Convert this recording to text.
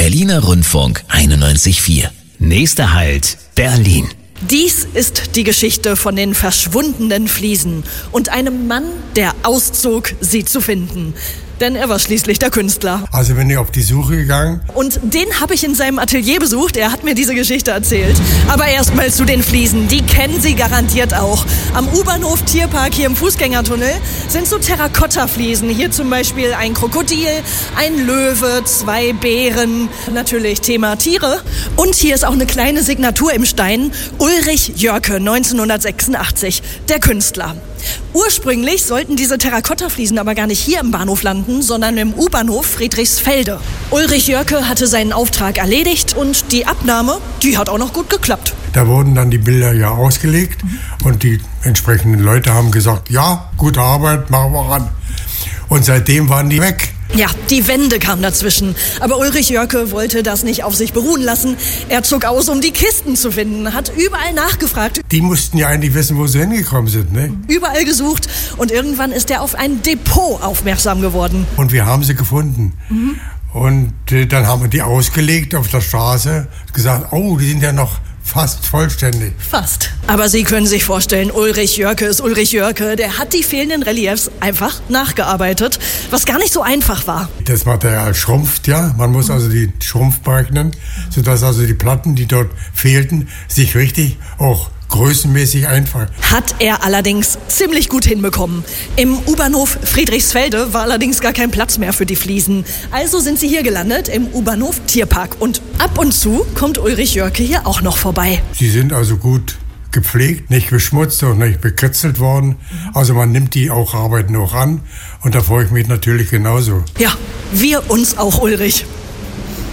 Berliner Rundfunk 91.4. Nächster Halt, Berlin. Dies ist die Geschichte von den verschwundenen Fliesen und einem Mann, der auszog, sie zu finden. Denn er war schließlich der Künstler. Also bin ich auf die Suche gegangen. Und den habe ich in seinem Atelier besucht. Er hat mir diese Geschichte erzählt. Aber erstmal zu den Fliesen. Die kennen Sie garantiert auch. Am U-Bahnhof Tierpark hier im Fußgängertunnel sind so Terrakotta-Fliesen. Hier zum Beispiel ein Krokodil, ein Löwe, 2 Bären. Natürlich Thema Tiere. Und hier ist auch eine kleine Signatur im Stein. Ulrich Jörke, 1986. Der Künstler. Ursprünglich sollten diese Terrakotta-Fliesen aber gar nicht hier im Bahnhof landen, sondern im U-Bahnhof Friedrichsfelde. Ulrich Jörke hatte seinen Auftrag erledigt und die Abnahme, die hat auch noch gut geklappt. Da wurden dann die Bilder ja ausgelegt und die entsprechenden Leute haben gesagt, ja, gute Arbeit, machen wir ran. Und seitdem waren die weg. Ja, die Wende kam dazwischen. Aber Ulrich Jörke wollte das nicht auf sich beruhen lassen. Er zog aus, um die Kisten zu finden, hat überall nachgefragt. Die mussten ja eigentlich wissen, wo sie hingekommen sind, ne? Überall gesucht und irgendwann ist er auf ein Depot aufmerksam geworden. Und wir haben sie gefunden. Und dann haben wir die ausgelegt auf der Straße, gesagt, oh, die sind ja noch fast vollständig. Fast. Aber Sie können sich vorstellen, Ulrich Jörke ist Ulrich Jörke. Der hat die fehlenden Reliefs einfach nachgearbeitet, was gar nicht so einfach war. Das Material schrumpft, ja. Man muss also die Schrumpf berechnen, sodass also die Platten, die dort fehlten, sich richtig auch größenmäßig einfach. Hat er allerdings ziemlich gut hinbekommen. Im U-Bahnhof Friedrichsfelde war allerdings gar kein Platz mehr für die Fliesen. Also sind sie hier gelandet im U-Bahnhof Tierpark. Und ab und zu kommt Ulrich Jörke hier auch noch vorbei. Sie sind also gut gepflegt, nicht beschmutzt und nicht bekritzelt worden. Also man nimmt die auch Arbeiten auch an. Und da freue ich mich natürlich genauso. Ja, wir uns auch, Ulrich.